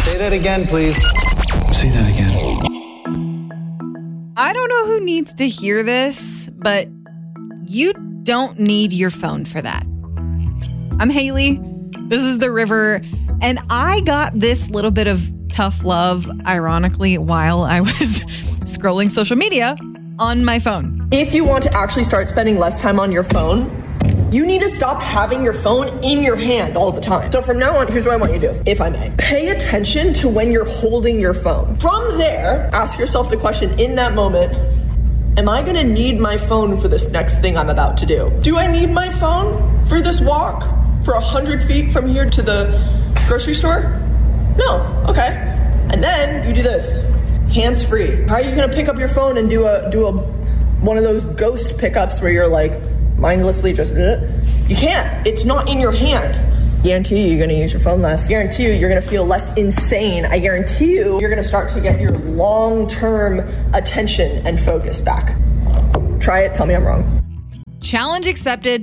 Say that again, please. Say that again. I don't know who needs to hear this, but you don't need your phone for that. I'm Haley. This is The River, and I got this little bit of tough love, ironically, while I was scrolling social media on my phone. If you want to actually start spending less time on your phone, you need to stop having your phone in your hand all the time. So from now on, here's what I want you to do, if I may. Pay attention to when you're holding your phone. From there, ask yourself the question in that moment, am I gonna need my phone for this next thing I'm about to do? Do I need my phone for this walk for 100 feet from here to the grocery store? No, okay. And then you do this, hands-free. How are you gonna pick up your phone and do one of those ghost pickups where you're like mindlessly just, you can't, it's not in your hand. Guarantee you, you're gonna use your phone less. Guarantee you, you're gonna feel less insane. I guarantee you, you're gonna start to get your long-term attention and focus back. Try it, tell me I'm wrong. Challenge accepted.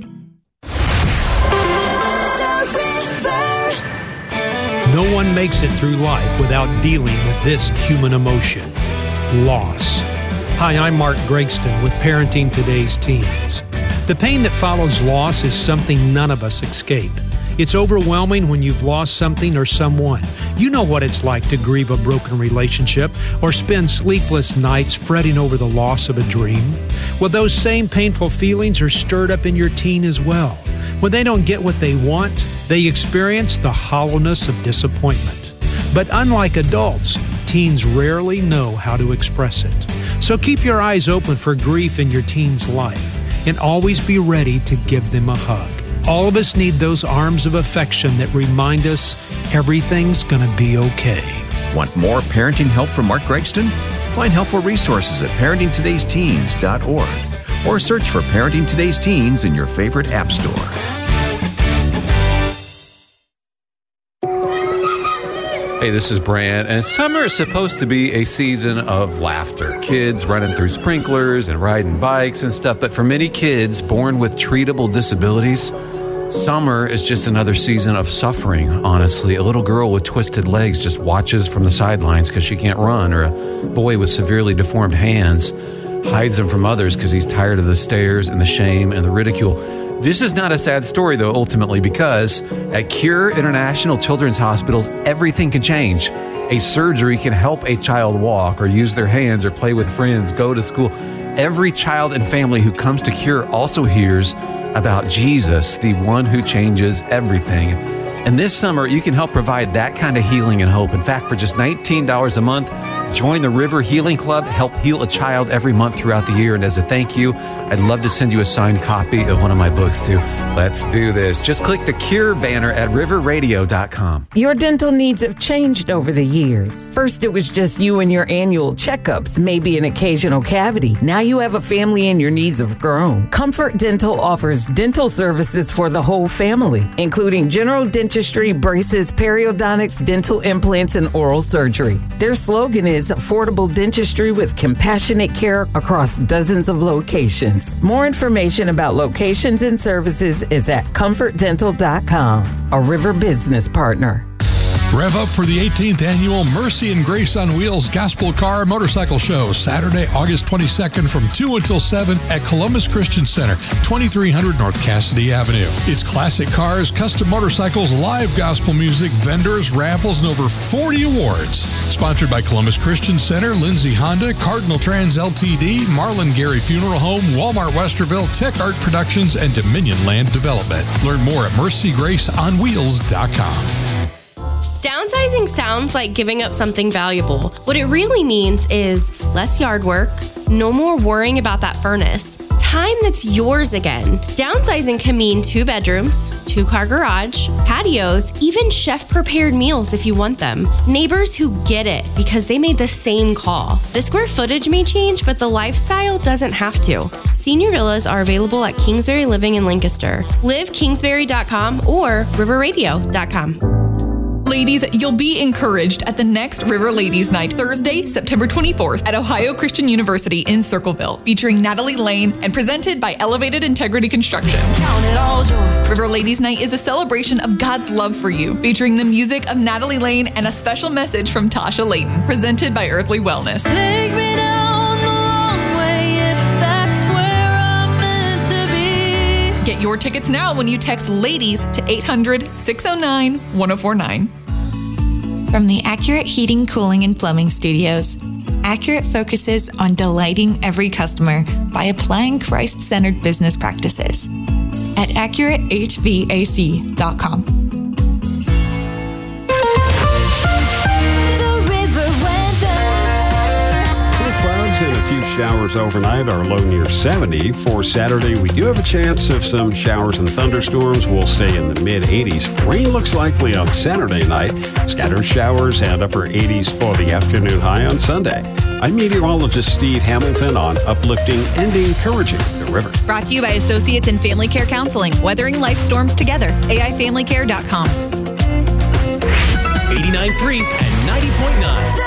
No one makes it through life without dealing with this human emotion, loss. Hi, I'm Mark Gregston with Parenting Today's Teens. The pain that follows loss is something none of us escape. It's overwhelming when you've lost something or someone. You know what it's like to grieve a broken relationship or spend sleepless nights fretting over the loss of a dream. Well, those same painful feelings are stirred up in your teen as well. When they don't get what they want, they experience the hollowness of disappointment. But unlike adults, teens rarely know how to express it. So keep your eyes open for grief in your teen's life and always be ready to give them a hug. All of us need those arms of affection that remind us everything's gonna be okay. Want more parenting help from Mark Gregston? Find helpful resources at parentingtodaysteens.org or search for Parenting Today's Teens in your favorite app store. Hey, this is Brand, and summer is supposed to be a season of laughter. Kids running through sprinklers and riding bikes and stuff, but for many kids born with treatable disabilities, summer is just another season of suffering, honestly. A little girl with twisted legs just watches from the sidelines because she can't run, or a boy with severely deformed hands hides them from others because he's tired of the stares and the shame and the ridicule. This is not a sad story, though, ultimately, because at Cure International Children's Hospitals, everything can change. A surgery can help a child walk or use their hands or play with friends, go to school. Every child and family who comes to Cure also hears about Jesus, the one who changes everything. And this summer, you can help provide that kind of healing and hope. In fact, for just $19 a month, join the River Healing Club, help heal a child every month throughout the year. And as a thank you, I'd love to send you a signed copy of one of my books too. Let's do this. Just click the Cure banner at riverradio.com. Your dental needs have changed over the years. First, it was just you and your annual checkups, maybe an occasional cavity. Now you have a family and your needs have grown. Comfort Dental offers dental services for the whole family, including general dentistry, braces, periodontics, dental implants, and oral surgery. Their slogan is affordable dentistry with compassionate care across dozens of locations. More information about locations and services is at comfortdental.com, a River business partner. Rev up for the 18th annual Mercy and Grace on Wheels Gospel Car Motorcycle Show, Saturday, August 22nd from 2 until 7 at Columbus Christian Center, 2300 North Cassidy Avenue. It's classic cars, custom motorcycles, live gospel music, vendors, raffles, and over 40 awards. Sponsored by Columbus Christian Center, Lindsay Honda, Cardinal Trans Ltd., Marlin Gary Funeral Home, Walmart Westerville, Tech Art Productions, and Dominion Land Development. Learn more at mercygraceonwheels.com. Downsizing sounds like giving up something valuable. What it really means is less yard work, no more worrying about that furnace, time that's yours again. Downsizing can mean 2 bedrooms, 2-car garage, patios, even chef-prepared meals if you want them. Neighbors who get it because they made the same call. The square footage may change, but the lifestyle doesn't have to. Senior villas are available at Kingsbury Living in Lancaster. Live Kingsbury.com or riverradio.com. Ladies, you'll be encouraged at the next River Ladies Night, Thursday, September 24th at Ohio Christian University in Circleville, featuring Natalie Lane and presented by Elevated Integrity Construction. Count it all joy. River Ladies Night is a celebration of God's love for you, featuring the music of Natalie Lane and a special message from Tasha Layton, presented by Earthly Wellness. Take me down the long way if that's where I'm meant to be. Get your tickets now when you text LADIES to 800-609-1049. From the Accurate Heating, Cooling, and Plumbing Studios, Accurate focuses on delighting every customer by applying Christ-centered business practices at AccurateHVAC.com. And a few showers overnight. Our low near 70. For Saturday, we do have a chance of some showers and thunderstorms. We'll stay in the mid-80s. Rain looks likely on Saturday night. Scattered showers and upper 80s for the afternoon high on Sunday. I'm meteorologist Steve Hamilton on uplifting and encouraging the river. Brought to you by Associates in Family Care Counseling, weathering life storms together. AIFamilyCare.com. 89.3 and 90.9.